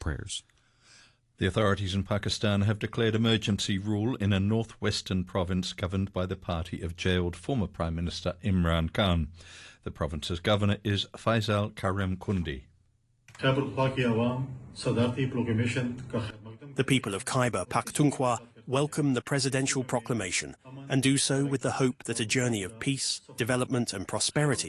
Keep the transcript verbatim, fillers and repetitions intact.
prayers. The authorities in Pakistan have declared emergency rule in a northwestern province governed by the party of jailed former Prime Minister Imran Khan. The province's governor is Faisal Karim Kundi. The people of Khyber Pakhtunkhwa welcome the presidential proclamation and do so with the hope that a journey of peace, development and prosperity